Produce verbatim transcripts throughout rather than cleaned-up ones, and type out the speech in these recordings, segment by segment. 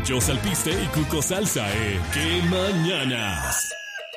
Joss Alpiste y Cuco Salsa en ¡Qué Mañanas!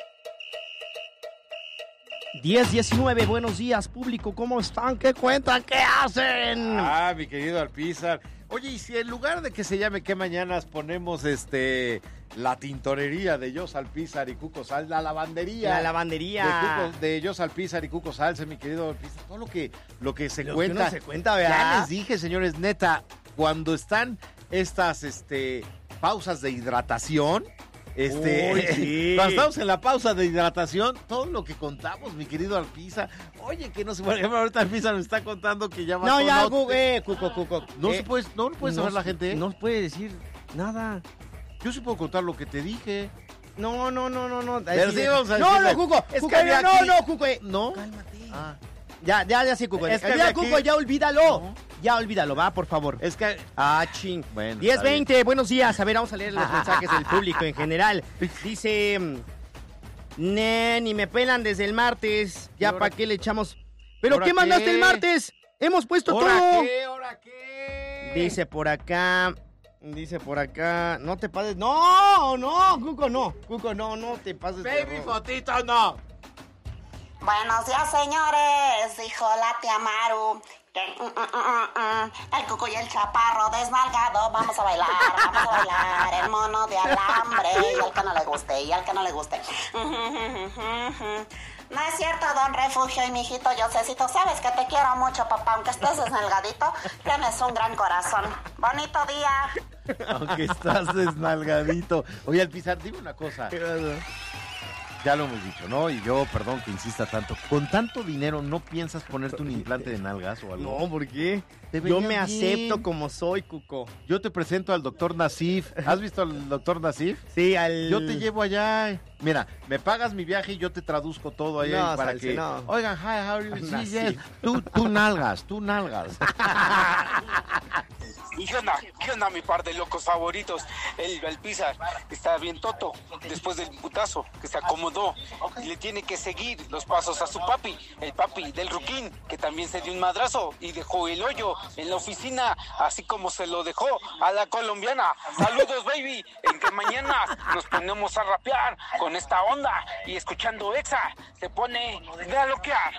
diez diecinueve, buenos días, público, ¿cómo están? ¿Qué cuentan? ¿Qué hacen? Ah, mi querido Alpizar. Oye, y si en lugar de que se llame ¿Qué Mañanas ponemos este la tintorería de Joss Alpizar y Cuco Salsa, la lavandería? La lavandería. De, Cuco, de Joss Alpizar y Cuco Salsa, mi querido Alpizar. Todo lo que, lo que se Lo cuenta. que uno se cuenta, ¿verdad? Ya les dije, señores, neta, cuando están estas este, pausas de hidratación... Este, Uy, sí. Cuando estamos en la pausa de hidratación, todo lo que contamos, mi querido Alpizar. Oye, que no se, por ejemplo, ahorita Alpizar me está contando que ya va No, con ya, otro- Cuco, eh, Cuco, Cuco. No eh, se puede, no lo puede saber no la gente. No puede decir nada. Yo sí puedo contar lo que te dije. No, no, no, no, no. Pero sí vamos a no, decirle, no, Cuco. es Cuco, que había no, aquí- no, Cuco. eh, ¿No? Cálmate. Ah, Ya, ya, ya sí, Cuco. Es que ya, había aquí- Cuco, ya olvídalo. No. Ya olvídalo, va, por favor. es que... Ah, ching. Bueno, diez está bien. veinte, buenos días. A ver, vamos a leer los mensajes del público en general. Dice, mm, ne, ni me pelan desde el martes. Ya, ahora ¿para qué le echamos? ¿Pero ¿Ahora qué mandaste qué? el martes? Hemos puesto ¿Ahora todo. qué? ¿Ahora qué? Dice por acá, dice por acá, no te pases. No, no, Cuco, no. Cuco, no, no te pases. de Baby error. fotito, no. Buenos días, señores, dijo la tía Maru. Que, mm, mm, mm, mm, el Cuco y el Chaparro desnalgado, vamos a bailar, vamos a bailar, el mono de alambre, y al que no le guste, y al que no le guste. No es cierto, don Refugio y mi hijito Yosecito, sabes que te quiero mucho, papá, aunque estés desnalgadito, tienes un gran corazón. Bonito día. Aunque estás desnalgadito. Oye, Alpizar, dime una cosa. Ya lo hemos dicho, ¿no? Y yo, perdón que insista tanto. ¿Con tanto dinero no piensas ponerte un implante de nalgas o algo? No, ¿por qué? Te Yo verías me bien. acepto como soy, Cuco. Yo te presento al doctor Nasif. ¿Has visto al doctor Nasif? Sí, al... Yo te llevo allá. Mira, me pagas mi viaje y yo te traduzco todo ahí No, para Salce, que... no. Oigan, hi, how are you? Sí, Nasif. yes. Tú, tú nalgas, tú nalgas. ¿Y qué onda? ¿Qué onda, mi par de locos favoritos? El Alpizar está bien toto después del putazo, que se acomodó y le tiene que seguir los pasos a su papi, el papi del Ruquín, que también se dio un madrazo y dejó el hoyo en la oficina, así como se lo dejó a la colombiana. Saludos, baby, en que mañana nos ponemos a rapear con esta onda y escuchando Exa se pone de a loquear.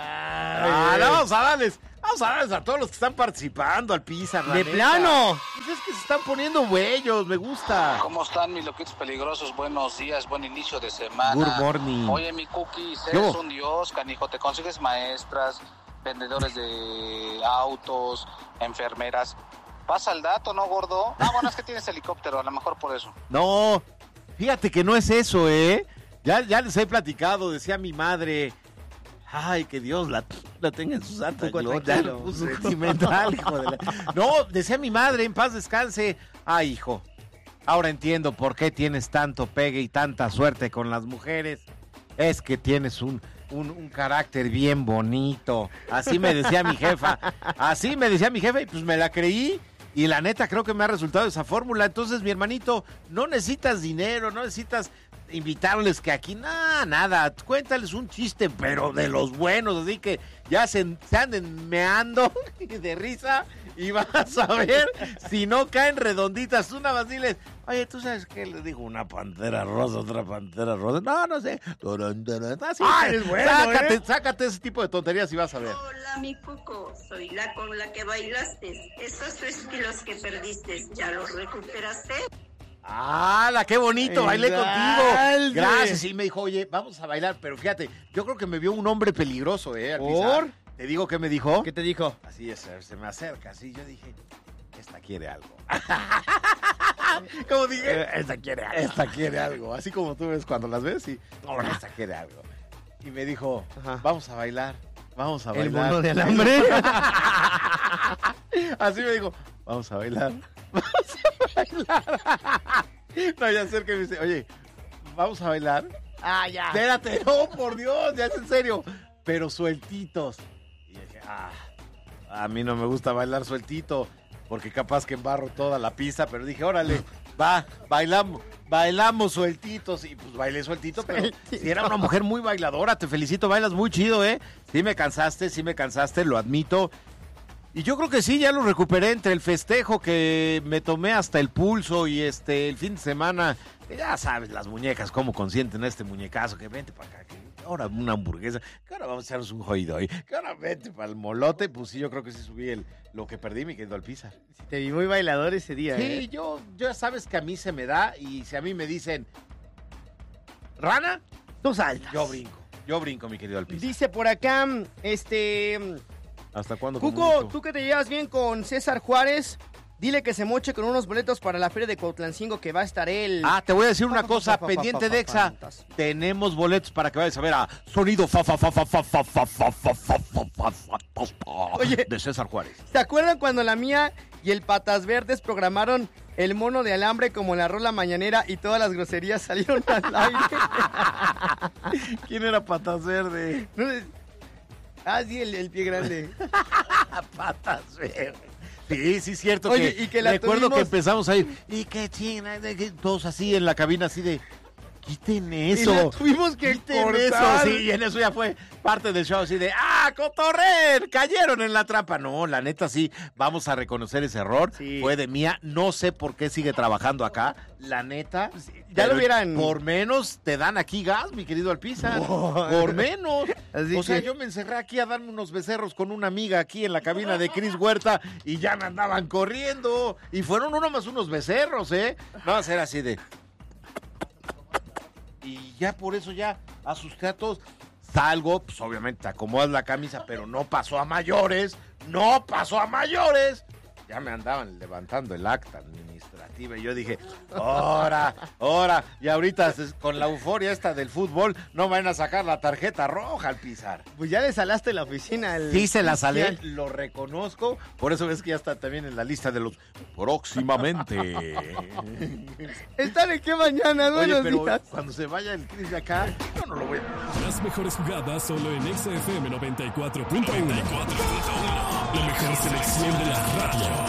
Ah, no, vamos a darles, vamos a darles a todos los que están participando, Alpizar. la ¡De neta. plano! Pues es que se están poniendo bellos, me gusta. ¿Cómo están mis loquitos peligrosos? Buenos días, buen inicio de semana. Good morning. Oye, mi Cookie, ¿Qué eres hubo? un dios, canijo. Te consigues maestras, vendedores de autos, enfermeras. Pasa el dato, ¿no, gordo? Ah, bueno, es que tienes helicóptero, a lo mejor por eso. No, fíjate que no es eso, ¿eh? Ya, ya les he platicado, decía mi madre. Ay, que Dios la, la tenga en su santa Cuco, gloria. tranquilo. Ya lo puso sentimental, hijo de la... No, decía mi madre, en paz descanse. Ay, hijo, ahora entiendo por qué tienes tanto pegue y tanta suerte con las mujeres. Es que tienes un, un, un carácter bien bonito. Así me decía mi jefa. Así me decía mi jefa y pues me la creí. Y la neta creo que me ha resultado esa fórmula. Entonces, mi hermanito, no necesitas dinero, no necesitas invitarles que aquí, nada, nada. Cuéntales un chiste, pero de los buenos. Así que ya se, se anden meando de risa y vas a ver si no caen redonditas. Una más diles, oye, ¿tú sabes qué le dijo una pantera rosa, otra pantera rosa? No, no sé. Así, Ah, eres bueno, sácate, ¿eh? sácate ese tipo de tonterías y vas a ver. Hola, mi Cuco, soy la con la que bailaste. Esos tres kilos que perdiste, ¿ya los recuperaste? ¡Hala, qué bonito! ¡El Bailé Salce! contigo. Gracias. Y me dijo, oye, vamos a bailar. Pero fíjate, yo creo que me vio un hombre peligroso, ¿eh? Alpizar. ¿Por? Te digo qué me dijo. ¿Qué te dijo? Así es, se me acerca, así. Yo dije, esta quiere algo. ¿Cómo dije? Eh, esta quiere algo. Esta quiere algo. Así como tú ves cuando las ves, y esta quiere algo. Y me dijo, Ajá. vamos a bailar. Vamos a El bailar. mono de alambre. Así me dijo, vamos a bailar. Vamos a bailar. No, ya sé que me dice, oye, vamos a bailar. Ah, ya. Espérate, no, por Dios, ya es en serio. Pero sueltitos. Y dije, ah, a mí no me gusta bailar sueltito, porque capaz que embarro toda la pista, pero dije, órale, va, bailamos, bailamos sueltitos. Y pues bailé sueltito, pero si era una mujer muy bailadora, te felicito, bailas muy chido, ¿eh? Sí me cansaste, sí me cansaste, lo admito. Y yo creo que sí, ya lo recuperé entre el festejo que me tomé hasta el pulso y este el fin de semana. Ya sabes, las muñecas, cómo consienten a este muñecazo, que vente para acá, que ahora una hamburguesa, que ahora vamos a echarnos un hot dog, que ahora vente para el molote. Pues sí, yo creo que sí subí el, lo que perdí, mi querido Alpizar. Sí, te vi muy bailador ese día, Sí, ¿eh? yo, ya sabes que a mí se me da, y si a mí me dicen, ¿rana? Tú saltas. Yo brinco, yo brinco, mi querido Alpizar. Dice por acá, este... ¿Hasta cuándo? Cuco, comunico? tú que te llevas bien con César Juárez, dile que se moche con unos boletos para la feria de Cuautlancingo, que va a estar él. Ah, te voy a decir una cosa, pendiente de Exa, tenemos boletos para que vayas a ver a Sonido fa fa fa fa fa fa fa fa fa fa fa fa Oye, de César Juárez. ¿te acuerdan cuando la mía y el Patas Verdes programaron el mono de alambre como la rola mañanera y todas las groserías salieron al aire? ¿Quién era Patas Verde? No, ah, sí, el, el pie grande. Patas Verde. Sí, sí, es cierto. Oye, que y que la recuerdo tuvimos... que empezamos a ir, y qué china, todos así en la cabina, así de, quiten eso. Y la tuvimos que quiten cortar. eso, sí, y en eso ya fue parte del show, así de, ¡ah, cotorrer! Cayeron en la trampa. No, la neta sí, vamos a reconocer ese error. Sí. Fue de Mía, no sé por qué sigue trabajando acá, la neta. Sí, ya lo hubieran... Por menos te dan aquí gas, mi querido Alpizar. Por menos. Así o sea, que- yo me encerré aquí a darme unos becerros con una amiga aquí en la cabina de Cris Huerta y ya me andaban corriendo. Y fueron uno más unos becerros, ¿eh? No, a ser así de... Y ya por eso ya asusté a todos. Salgo, pues obviamente te acomodas la camisa, pero no pasó a mayores. No pasó a mayores. Ya me andaban levantando el acta administrativa y yo dije, ahora, ahora. Y ahorita con la euforia esta del fútbol, no van a sacar la tarjeta roja al pisar. Pues ya le salaste la oficina al... Sí se la salé, Cristian. lo reconozco. Por eso ves que ya está también en la lista de los próximamente. ¿Están en qué mañana? Oye, Buenos pero días. cuando se vaya el Cris de acá, yo no lo voy a... Las mejores jugadas solo en Exa F M noventa y cuatro punto uno. La mejor selección de la radio.